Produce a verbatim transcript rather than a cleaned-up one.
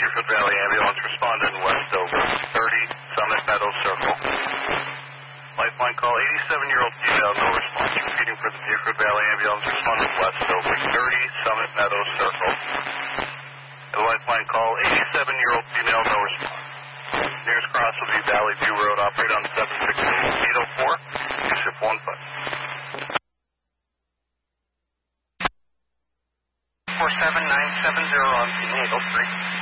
Deerfield Valley Ambulance, responding Westover, thirty Summit Meadows Circle. Lifeline call, eighty-seven-year-old female, no response. Repeating for the Deerfield Valley Ambulance, responding Westover, thirty Summit Meadows Circle. The lifeline call, eighty-seven-year-old female, no response. Nearest cross will be Valley View Road, operate on seven six eight oh four, ship one five. four seven nine seven zero on Team eight oh three.